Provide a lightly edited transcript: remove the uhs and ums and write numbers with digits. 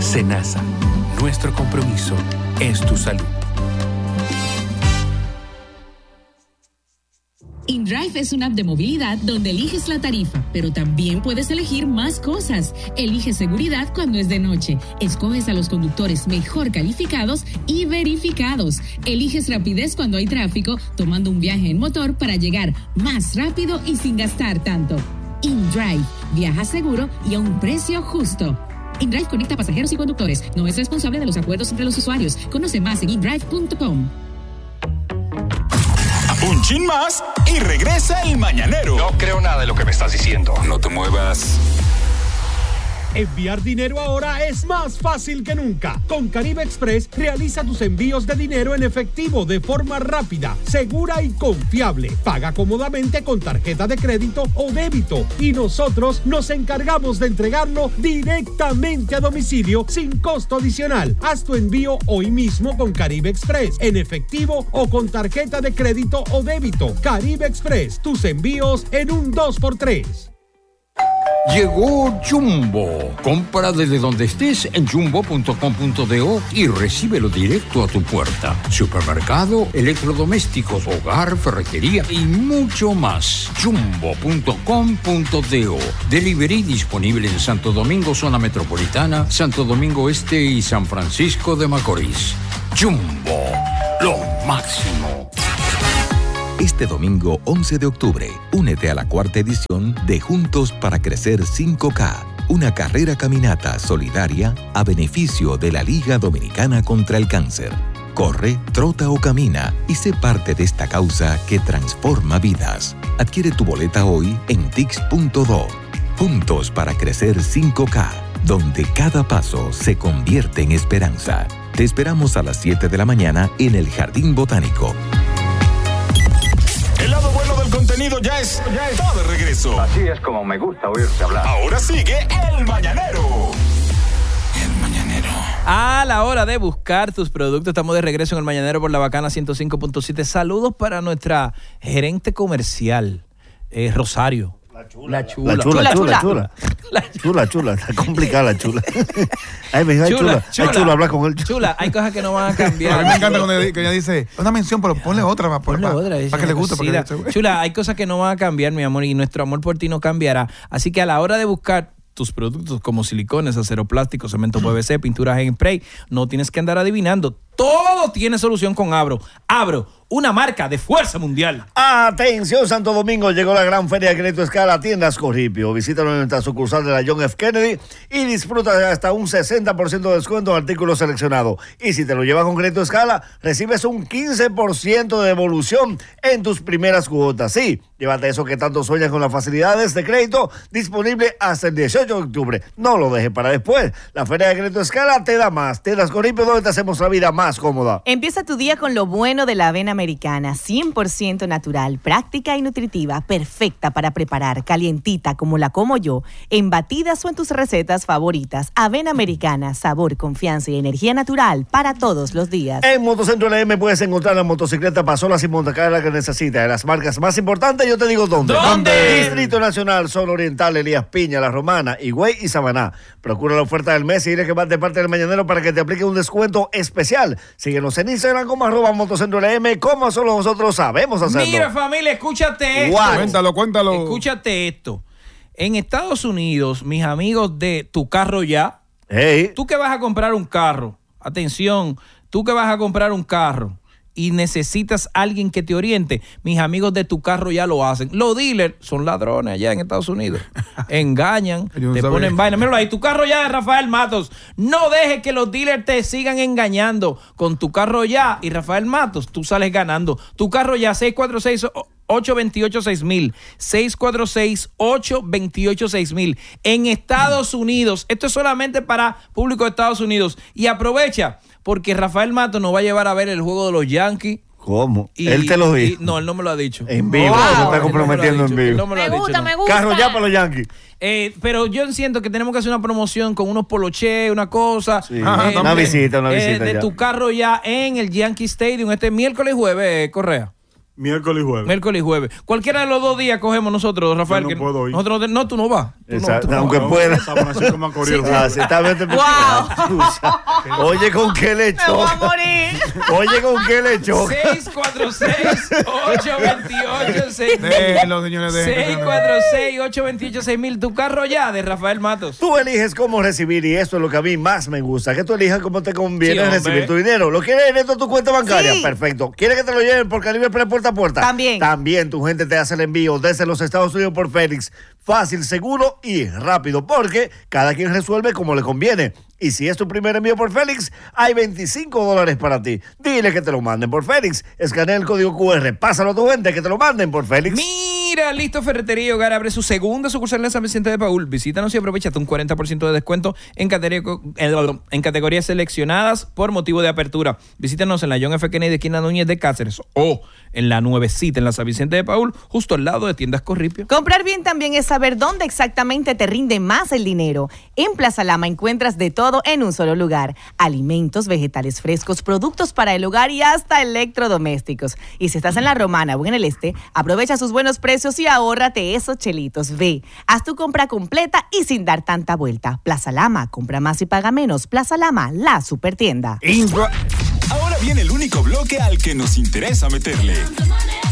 Senasa, nuestro compromiso es tu salud. InDrive es una app de movilidad donde eliges la tarifa, pero también puedes elegir más cosas. Eliges seguridad cuando es de noche. Escoges a los conductores mejor calificados y verificados. Eliges rapidez cuando hay tráfico, tomando un viaje en motor para llegar más rápido y sin gastar tanto. InDrive. Viaja seguro y a un precio justo. InDrive conecta pasajeros y conductores. No es responsable de los acuerdos entre los usuarios. Conoce más en indrive.com. Un chin más y regresa el mañanero. No creo nada de lo que me estás diciendo. No te muevas. Enviar dinero ahora es más fácil que nunca. Con Caribe Express realiza tus envíos de dinero en efectivo de forma rápida, segura y confiable. Paga cómodamente con tarjeta de crédito o débito y nosotros nos encargamos de entregarlo directamente a domicilio sin costo adicional. Haz tu envío hoy mismo con Caribe Express, en efectivo o con tarjeta de crédito o débito. Caribe Express, tus envíos en un 2x3. Llegó Jumbo. Compra desde donde estés en jumbo.com.do y recíbelo directo a tu puerta. Supermercado, electrodomésticos, hogar, ferretería y mucho más. Jumbo.com.do. Delivery disponible en Santo Domingo, zona metropolitana, Santo Domingo Este y San Francisco de Macorís. Jumbo, lo máximo. Este domingo 11 de octubre, únete a la cuarta edición de Juntos para Crecer 5K, una carrera caminata solidaria a beneficio de la Liga Dominicana contra el Cáncer. Corre, trota o camina y sé parte de esta causa que transforma vidas. Adquiere tu boleta hoy en tix.do. Juntos para Crecer 5K, donde cada paso se convierte en esperanza. Te esperamos a las 7 de la mañana en el Jardín Botánico. El lado bueno del contenido ya está de regreso. Así es como me gusta oírte hablar. Ahora sigue el mañanero. El mañanero. A la hora de buscar tus productos, estamos de regreso en el Mañanero por la Bacana 105.7. Saludos para nuestra gerente comercial, Rosario. La chula. Está complicada la chula. Ay, me dijo, chula, habla con él. Chula, hay cosas que no van a cambiar. A mí me encanta cuando ella dice, una mención, pero ponle otra para que le guste. Chula, hay cosas que no van a cambiar, mi amor, y nuestro amor por ti no cambiará. Así que a la hora de buscar tus productos como silicones, acero plástico, cemento PVC, pinturas en spray, no tienes que andar adivinando. Todo tiene solución con Abro. Abro, una marca de fuerza mundial. Atención, Santo Domingo, llegó la gran feria de crédito escala a Tiendas Corripio. Visítalo en nuestra sucursal de la John F. Kennedy y disfruta de hasta un 60% de descuento en artículos seleccionados. Y si te lo llevas con crédito escala, recibes un 15% de devolución en tus primeras cuotas. Sí, llévate eso que tanto sueñas con las facilidades de crédito disponible hasta el 18 de octubre. No lo dejes para después. La feria de crédito escala te da más. Tiendas Corripio, donde te hacemos la vida más cómoda. Empieza tu día con lo bueno de la avena americana, 100% natural, práctica y nutritiva, perfecta para preparar, calientita como la como yo, en batidas o en tus recetas favoritas. Avena americana, sabor, confianza y energía natural para todos los días. En Motocentro LM puedes encontrar la motocicleta pasola sin montacarga que necesitas. De las marcas más importantes, yo te digo dónde. Distrito Nacional, Sol Oriental, Elías Piña, La Romana, Higüey y Samaná. Procura la oferta del mes y dile que vas de parte del Mañanero para que te aplique un descuento especial. Síguenos en Instagram como @MotoCentroLM, como solo nosotros sabemos hacerlo. Mira, familia, escúchate esto. Cuéntalo. Escúchate esto. En Estados Unidos, mis amigos de Tu Carro Ya, tú que vas a comprar un carro, atención, tú que vas a comprar un carro y necesitas alguien que te oriente, mis amigos de Tu Carro Ya lo hacen. Los dealers son ladrones allá en Estados Unidos. Engañan, te ponen vaina. Míralo ahí, Tu Carro Ya de Rafael Matos. No dejes que los dealers te sigan engañando. Con Tu Carro Ya y Rafael Matos, tú sales ganando. Tu Carro Ya, 646-828-6000. 646-828-6000. En Estados Unidos. Esto es solamente para público de Estados Unidos. Y aprovecha, porque Rafael Matos nos va a llevar a ver el juego de los Yankees. ¿Cómo? ¿Él te lo dijo? No, él no me lo ha dicho. En vivo, se está comprometiendo en vivo. Me gusta. Carro Ya para los Yankees. Pero yo siento que tenemos que hacer una promoción con unos poloché, una cosa. Sí. Una visita. De Tu Carro Ya en el Yankee Stadium este miércoles y jueves, Correa. Miércoles y jueves. Miércoles y jueves. Cualquiera de los 2 días cogemos nosotros, Rafael. Yo no puedo ir. Nosotros no, tú no vas. Aunque pueda. Oye, ¿con qué le choca? Va a morir. Oye, ¿con qué le choca? 646-828-6000. Los señores de 646-828-6000. Tu carro ya, de Rafael Matos. Tú eliges cómo recibir y esto es lo que a mí más me gusta. Que tú elijas cómo te conviene recibir tu dinero. ¿Lo quieres directo a tu cuenta bancaria? Sí. Perfecto. ¿Quieres que te lo lleven por Caribe Express puerta a puerta? También tu gente te hace el envío desde los Estados Unidos por FedEx. Fácil, seguro y rápido, porque cada quien resuelve como le conviene. Y si es tu primer envío por FedEx, hay $25 para ti. Dile que te lo manden por FedEx. Escanea el código QR. Pásalo a tu gente que te lo manden por FedEx. Mira, Listo Ferretería y Hogar abre su segunda sucursal en San Vicente de Paúl. Visítanos y aprovechate un 40% de descuento en categorías seleccionadas por motivo de apertura. Visítanos en la John F. Kennedy de Esquina Núñez de Cáceres o en la nuevecita en la San Vicente de Paúl, justo al lado de Tiendas Corripio. Comprar bien también es saber dónde exactamente te rinde más el dinero. En Plaza Lama encuentras de todo en un solo lugar. Alimentos, vegetales frescos, productos para el hogar y hasta electrodomésticos. Y si estás en la Romana o en el Este, aprovecha sus buenos precios y ahórrate esos chelitos. Ve, haz tu compra completa y sin dar tanta vuelta. Plaza Lama, compra más y paga menos. Plaza Lama, la supertienda. Ahora viene el único bloque al que nos interesa meterle.